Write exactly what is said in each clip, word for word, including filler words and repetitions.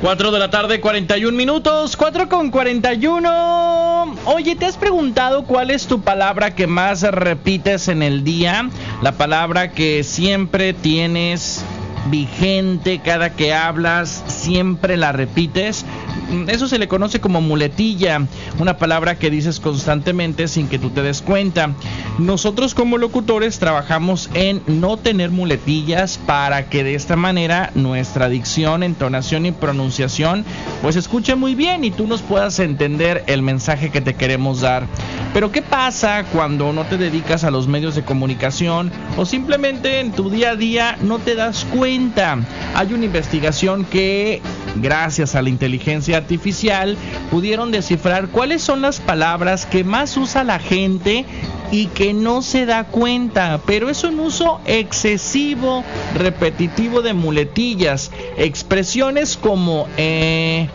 cuatro de la tarde, cuarenta y un minutos, cuatro con cuarenta y uno. Oye, ¿te has preguntado cuál es tu palabra que más repites en el día? La palabra que siempre tienes vigente cada que hablas, siempre la repites. Eso se le conoce como muletilla, una palabra que dices constantemente sin que tú te des cuenta. Nosotros como locutores trabajamos en no tener muletillas para que de esta manera nuestra dicción, entonación y pronunciación pues escuche muy bien y tú nos puedas entender el mensaje que te queremos dar. Pero ¿qué pasa cuando no te dedicas a los medios de comunicación o simplemente en tu día a día no te das cuenta? Hay una investigación que, gracias a la inteligencia artificial, pudieron descifrar cuáles son las palabras que más usa la gente y que no se da cuenta, pero es un uso excesivo, repetitivo de muletillas, expresiones como eh,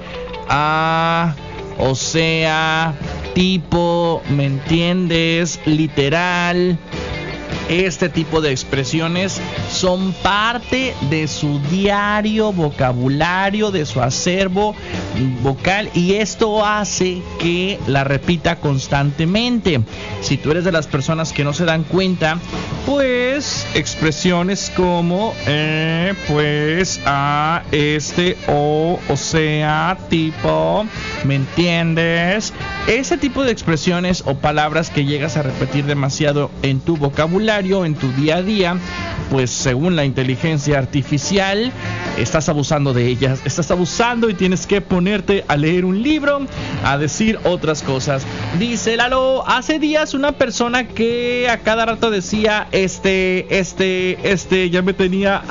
ah, o sea, tipo, ¿me entiendes?, literal. Este tipo de expresiones son parte de su diario vocabulario, de su acervo vocal, y esto hace que la repita constantemente. Si tú eres de las personas que no se dan cuenta, pues expresiones como eh, pues, a, este, o, o sea, tipo, ¿me entiendes? Ese tipo de expresiones o palabras que llegas a repetir demasiado en tu vocabulario, en tu día a día, pues según la inteligencia artificial, estás abusando de ellas, estás abusando y tienes que ponerte a leer un libro, a decir otras cosas. Dice Lalo, hace días una persona que a cada rato decía, este, este, este, ya me tenía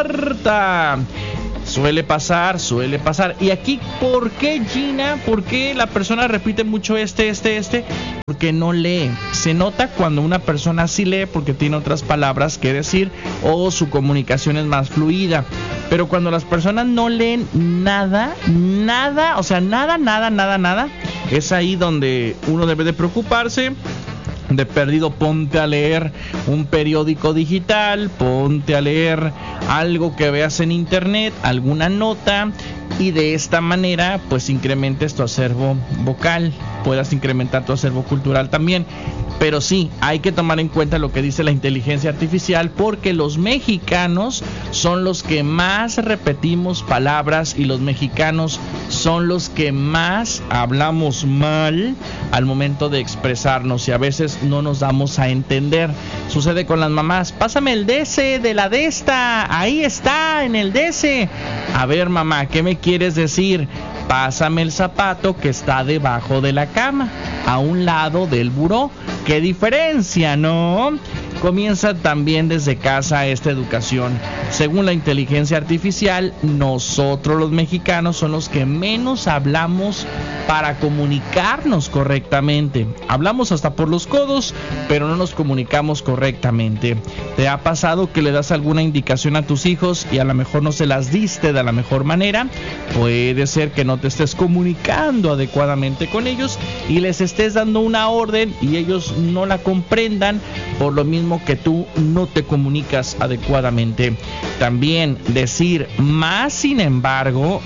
harta. Suele pasar, suele pasar. Y aquí, ¿por qué, Gina? ¿Por qué la persona repite mucho este, este, este? Porque no lee. Se nota cuando una persona sí lee porque tiene otras palabras que decir o su comunicación es más fluida. Pero cuando las personas no leen nada, nada, o sea, nada, nada, nada, nada, es ahí donde uno debe de preocuparse. De perdido, ponte a leer un periódico digital, ponte a leer algo que veas en internet, alguna nota, y de esta manera pues incrementes tu acervo vocal, puedas incrementar tu acervo cultural también. Pero sí, hay que tomar en cuenta lo que dice la inteligencia artificial, porque los mexicanos son los que más repetimos palabras y los mexicanos son los que más hablamos mal al momento de expresarnos y a veces no nos damos a entender. Sucede con las mamás, pásame el D S de la de esta, ahí está en el D S. A ver, mamá, ¿qué me quieres decir? Pásame el zapato que está debajo de la cama, a un lado del buró. ¿Qué diferencia, no? Comienza también desde casa esta educación. Según la inteligencia artificial, nosotros los mexicanos son los que menos hablamos para comunicarnos correctamente. Hablamos hasta por los codos, pero no nos comunicamos correctamente. ¿Te ha pasado que le das alguna indicación a tus hijos y a lo mejor no se las diste de la mejor manera? Puede ser que no te estés comunicando adecuadamente con ellos y les estés dando una orden y ellos no la comprendan, por lo mismo que tú no te comunicas adecuadamente. También decir más sin embargo,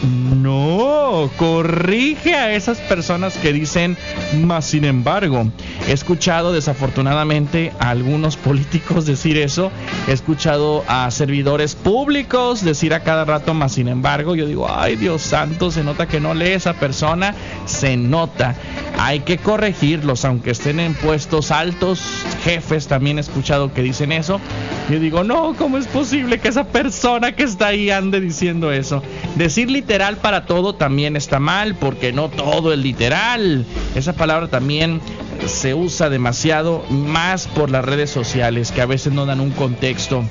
no, corrige a esas personas que dicen más sin embargo. He escuchado desafortunadamente a algunos políticos decir eso, he escuchado a servidores públicos decir a cada rato más sin embargo. Yo digo, ay Dios santo, se nota que no lee esa persona, se nota. Hay que corregirlos, aunque estén en puestos altos, jefes también he escuchado que dicen eso. Yo digo, no, ¿cómo es posible que esa persona que está ahí ande diciendo eso? Decir literal para todo también está mal, porque no todo es literal. Esa palabra también se usa demasiado, más por las redes sociales, que a veces no dan un contexto.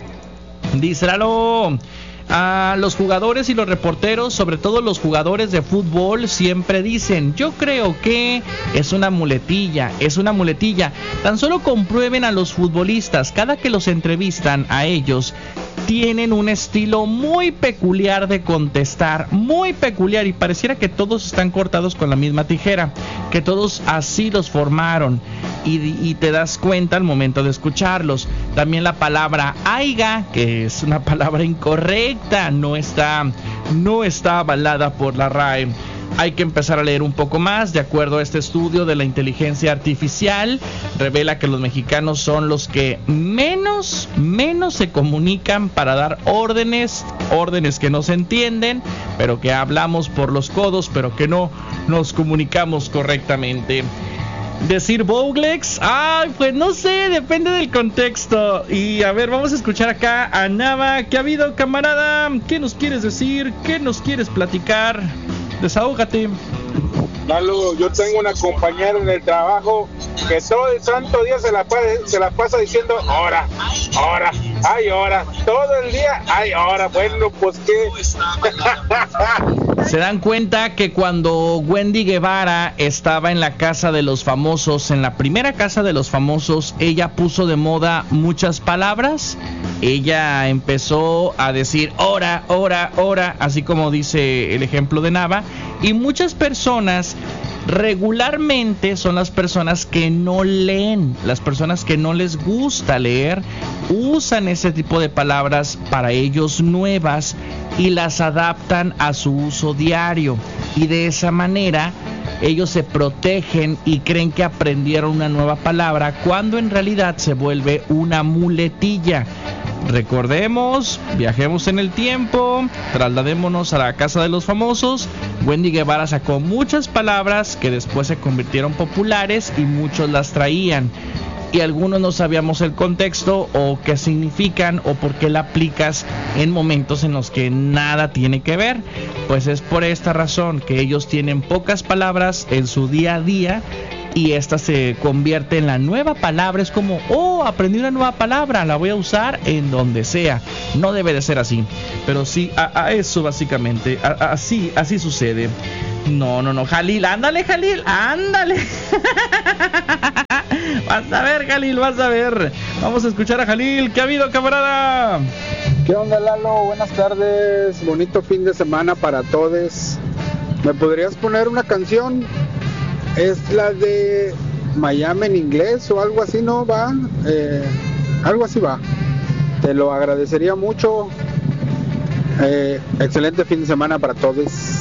Díselo. A los jugadores y los reporteros, sobre todo los jugadores de fútbol, siempre dicen, yo creo que es una muletilla, es una muletilla. Tan solo comprueben a los futbolistas, cada que los entrevistan a ellos, tienen un estilo muy peculiar de contestar, muy peculiar, y pareciera que todos están cortados con la misma tijera, que todos así los formaron. Y, y te das cuenta al momento de escucharlos. También la palabra aiga, que es una palabra incorrecta, no está no está avalada por la R A E. Hay que empezar a leer un poco más. De acuerdo a este estudio de la inteligencia artificial, revela que los mexicanos son los que menos, menos se comunican para dar órdenes, órdenes que no se entienden, pero que hablamos por los codos, pero que no nos comunicamos correctamente. Decir Bowglex, ay, pues no sé, depende del contexto. Y a ver, vamos a escuchar acá a Nava. ¿Qué ha habido, camarada? ¿Qué nos quieres decir? ¿Qué nos quieres platicar? Desahógate. Lalo, yo tengo una compañera en el trabajo que todo el santo día se la, se la pasa diciendo hora, hora, ay hora, todo el día, ay hora. Bueno, pues qué. Se dan cuenta que cuando Wendy Guevara estaba en la Casa de los Famosos, en la primera Casa de los Famosos, ella puso de moda muchas palabras. Ella empezó a decir hora, hora, hora, así como dice el ejemplo de Nava. Y muchas personas regularmente son las personas que no leen, las personas que no les gusta leer, usan ese tipo de palabras para ellos nuevas y las adaptan a su uso diario, y de esa manera ellos se protegen y creen que aprendieron una nueva palabra cuando en realidad se vuelve una muletilla. Recordemos, viajemos en el tiempo, trasladémonos a la Casa de los Famosos. Wendy Guevara sacó muchas palabras que después se convirtieron populares y muchos las traían. Y algunos no sabíamos el contexto o qué significan o por qué la aplicas en momentos en los que nada tiene que ver. Pues es por esta razón que ellos tienen pocas palabras en su día a día y esta se convierte en la nueva palabra. Es como, oh, aprendí una nueva palabra, la voy a usar en donde sea. No debe de ser así, pero sí, a, a eso básicamente, a, a, así, así sucede. No, no, no, Jalil, ándale, Jalil, ándale. Vas a ver, Jalil, vas a ver. Vamos a escuchar a Jalil. ¿Qué ha habido, camarada? ¿Qué onda, Lalo? Buenas tardes. Bonito fin de semana para todos. ¿Me podrías poner una canción? Es la de Miami en inglés o algo así, ¿no? Va, eh, algo así va. Te lo agradecería mucho. Eh, excelente fin de semana para todos.